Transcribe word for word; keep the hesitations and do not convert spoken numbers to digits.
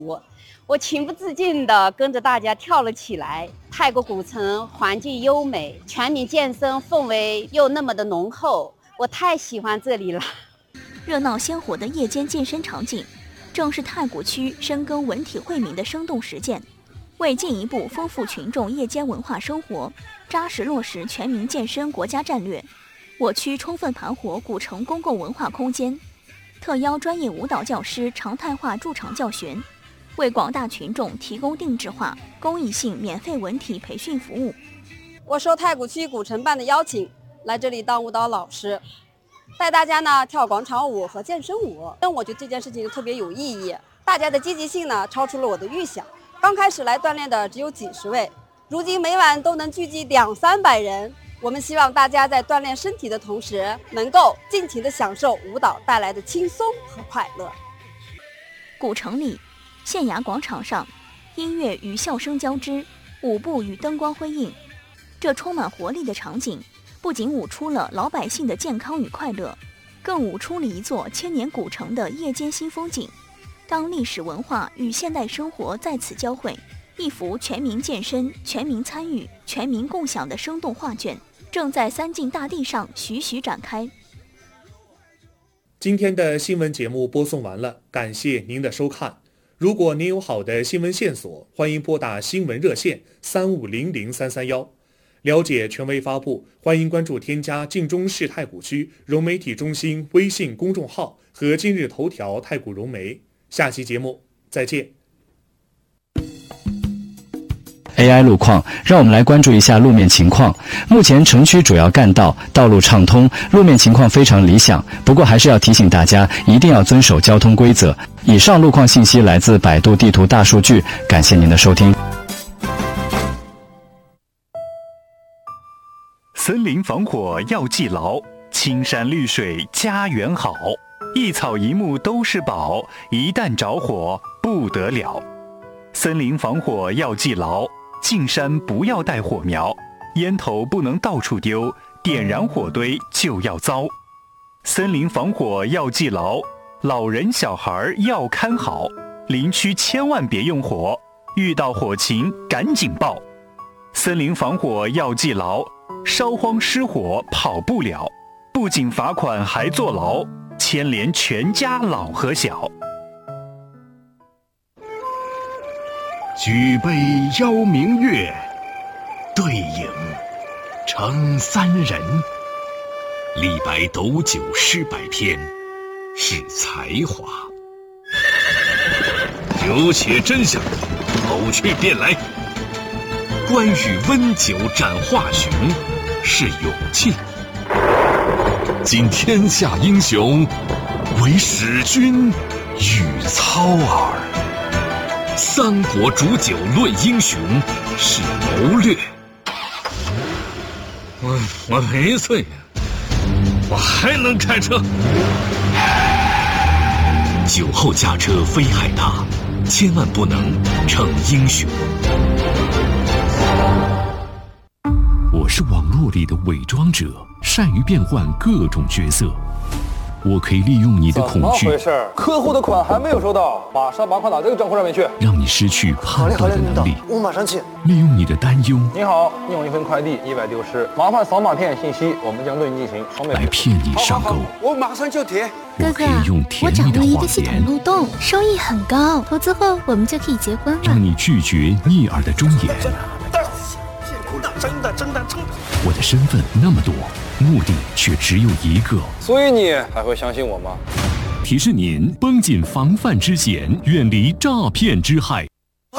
我我情不自禁地跟着大家跳了起来。泰国古城环境优美，全民健身氛围又那么的浓厚，我太喜欢这里了。 热闹鲜活的夜间健身场景，正是太古区深耕文体惠民的生动实践。为进一步丰富群众夜间文化生活，扎实落实全民健身国家战略，我区充分盘活古城公共文化空间，特邀专业舞蹈教师常态化驻场教学，为广大群众提供定制化、公益性免费文体培训服务。 我受太古区古城办的邀请，来这里当舞蹈老师，带大家呢跳广场舞和健身舞。但我觉得这件事情特别有意义，大家的积极性呢超出了我的预想。刚开始来锻炼的只有几十位，如今每晚都能聚集两三百人。我们希望大家在锻炼身体的同时，能够尽情地享受舞蹈带来的轻松和快乐。 古城里，县衙广场上，音乐与笑声交织，舞步与灯光辉映。这充满活力的场景，不仅舞出了老百姓的健康与快乐，更舞出了一座千年古城的夜间新风景。当历史文化与现代生活在此交汇，一幅全民健身、全民参与、全民共享的生动画卷，正在三晋大地上徐徐展开。 今天的新闻节目播送完了，感谢您的收看。如果您有好的新闻线索，欢迎拨打新闻热线三五零零三三幺。了解权威发布，欢迎关注添加晋中市太古区融媒体中心微信公众号和今日头条太古融媒。下期节目再见。 A I 路况，让我们来关注一下路面情况。目前城区主要干道道路畅通，路面情况非常理想。不过还是要提醒大家，一定要遵守交通规则。以上路况信息来自百度地图大数据，感谢您的收听。 森林防火要记牢，青山绿水家园好，一草一木都是宝，一旦着火不得了。森林防火要记牢，进山不要带火苗，烟头不能到处丢，点燃火堆就要遭。森林防火要记牢，老人小孩要看好，林区千万别用火，遇到火情赶紧报。森林防火要记牢，烧荒失火跑不了，不仅罚款还坐牢，牵连全家老和小。 举杯邀明月，对影成三人。李白斗酒诗百篇，是才华。酒且真香，口去便来。关羽温酒斩华雄，是勇气。今天下英雄，唯使君与操耳。三国煮酒论英雄，是谋略。我我没醉呀，我还能开车。酒后驾车非害他，千万不能逞英雄。我是网络里的伪装者，善于变换各种角色。我可以利用你的恐惧。 怎么回事？客户的款还没有收到，马上把款打这个账户上面去。 让你失去判断的能力。 我马上去。 利用你的担忧。 你好，你有一份快递意外丢失，麻烦扫码填写信息，我们将对你进行双倍来骗你上钩。 我马上就填。 哥哥，我掌握了一个系统漏洞，收益很高，投资后我们就可以结婚了。 让你拒绝逆耳的忠言。 真的真的真的。 我的身份那么多，目的却只有一个。 所以你还会相信我吗？ 提示您：绷紧防范之险，远离诈骗之害。